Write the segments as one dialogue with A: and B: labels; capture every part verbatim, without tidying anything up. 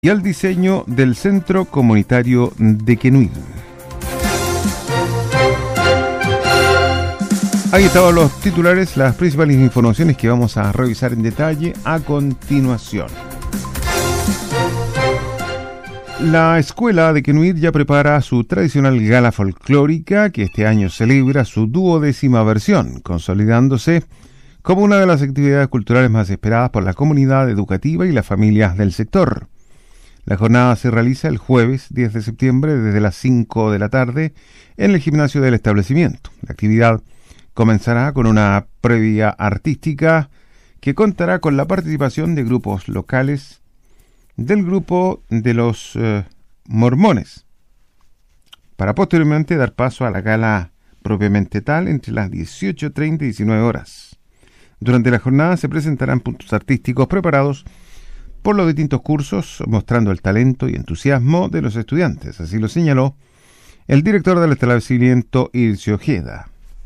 A: y al diseño del Centro Comunitario de Quenuir. Ahí estaban los titulares, las principales informaciones que vamos a revisar en detalle a continuación. La escuela de Quenuir ya prepara su tradicional gala folclórica que este año celebra su duodécima versión, consolidándose como una de las actividades culturales más esperadas por la comunidad educativa y las familias del sector. La jornada se realiza el jueves diez de septiembre desde las cinco de la tarde en el gimnasio del establecimiento. La actividad comenzará con una previa artística que contará con la participación de grupos locales del grupo de los eh, mormones, para posteriormente dar paso a la gala propiamente tal entre las dieciocho treinta y diecinueve horas. Durante la jornada se presentarán puntos artísticos preparados por los distintos cursos, mostrando el talento y entusiasmo de los estudiantes. Así lo señaló el director del establecimiento, Ircio Ojeda.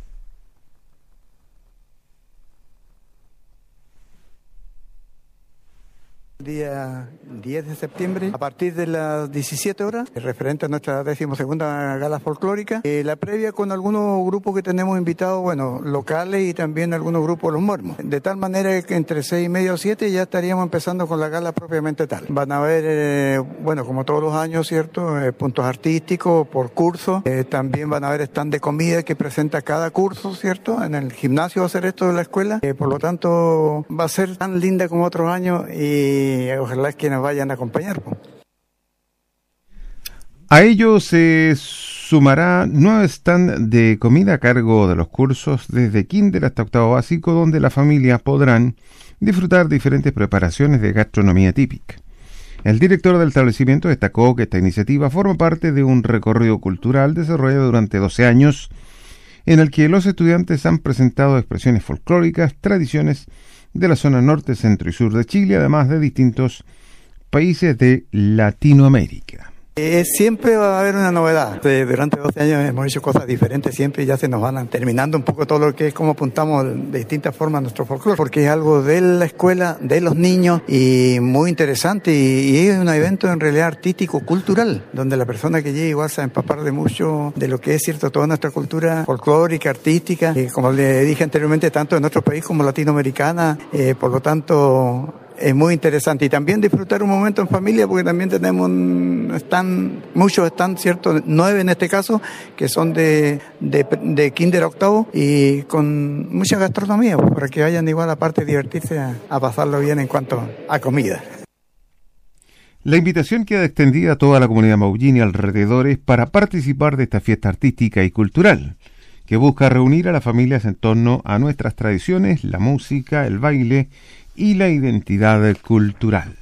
B: Día diez de septiembre, a partir de las diecisiete horas, referente a nuestra decimosegunda gala folclórica. Eh, la previa con algunos grupos que tenemos invitados, bueno, locales y también algunos grupos los mormos. De tal manera que entre seis y media o siete ya estaríamos empezando con la gala propiamente tal. Van a haber, eh, bueno, como todos los años, ¿cierto? Eh, puntos artísticos por curso. Eh, también van a haber stand de comida que presenta cada curso, ¿cierto? En el gimnasio va a ser esto de la escuela. Eh, por lo tanto, va a ser tan linda como otros años y Y ojalá que nos vayan a acompañar.
A: A ello se sumará nuevo stand de comida a cargo de los cursos desde kinder hasta octavo básico, donde las familias podrán disfrutar de diferentes preparaciones de gastronomía típica. El director del establecimiento destacó que esta iniciativa forma parte de un recorrido cultural desarrollado durante doce años, en el que los estudiantes han presentado expresiones folclóricas, tradiciones de la zona norte, centro y sur de Chile, además de distintos países de Latinoamérica.
B: Eh, siempre va a haber una novedad. Eh, durante doce años hemos hecho cosas diferentes siempre y ya se nos van terminando un poco todo lo que es como apuntamos de distintas formas nuestro folclore, porque es algo de la escuela, de los niños y muy interesante y, y es un evento en realidad artístico, cultural, donde la persona que llegue igual se va a empapar de mucho de lo que es cierto toda nuestra cultura folclórica, artística, eh, como le dije anteriormente, tanto en nuestro país como latinoamericana, eh, por lo tanto es muy interesante y también disfrutar un momento en familia porque también tenemos están muchos están cierto nueve en este caso que son de, de, de kinder a octavo y con mucha gastronomía pues, para que vayan igual aparte de divertirse a, a pasarlo bien en cuanto a comida.
A: La invitación queda extendida a toda la comunidad maullín y alrededores para participar de esta fiesta artística y cultural que busca reunir a las familias en torno a nuestras tradiciones, la música, el baile y la identidad cultural.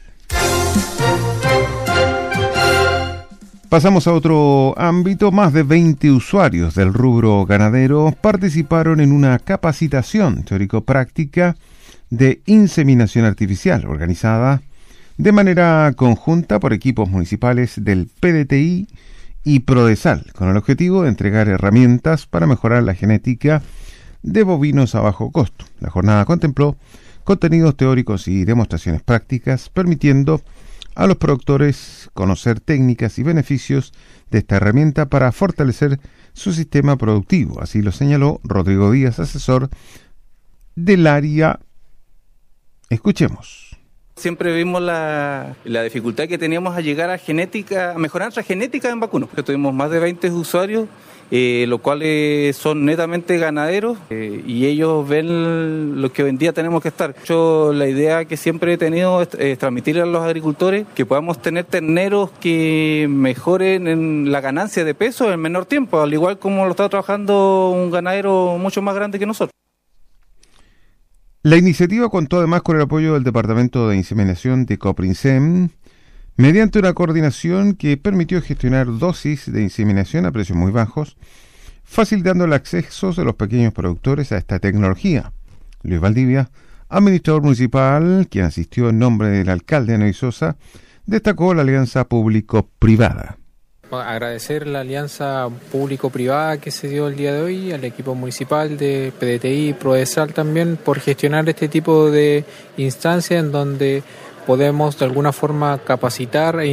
A: Pasamos a otro ámbito. Más de veinte usuarios del rubro ganadero participaron en una capacitación teórico-práctica de inseminación artificial organizada de manera conjunta por equipos municipales del P D T I y Prodesal, con el objetivo de entregar herramientas para mejorar la genética de bovinos a bajo costo. La jornada contempló contenidos teóricos y demostraciones prácticas, permitiendo a los productores conocer técnicas y beneficios de esta herramienta para fortalecer su sistema productivo. Así lo señaló Rodrigo Díaz, asesor del área. Escuchemos.
C: Siempre vimos la, la dificultad que teníamos a llegar a genética, a mejorar nuestra genética en vacunos. Tuvimos más de veinte usuarios, eh, los cuales son netamente ganaderos eh, y ellos ven lo que hoy en día tenemos que estar. Yo, la idea que siempre he tenido es, es transmitirle a los agricultores que podamos tener terneros que mejoren en la ganancia de peso en menor tiempo, al igual como lo está trabajando un ganadero mucho más grande que nosotros.
A: La iniciativa contó además con el apoyo del Departamento de Inseminación de Coprinsem, mediante una coordinación que permitió gestionar dosis de inseminación a precios muy bajos, facilitando el acceso de los pequeños productores a esta tecnología. Luis Valdivia, administrador municipal, quien asistió en nombre del alcalde Noy Sosa, destacó la alianza público-privada.
D: Agradecer la alianza público-privada que se dio el día de hoy, al equipo municipal de P D T I y Prodesal también por gestionar este tipo de instancias en donde podemos de alguna forma capacitar e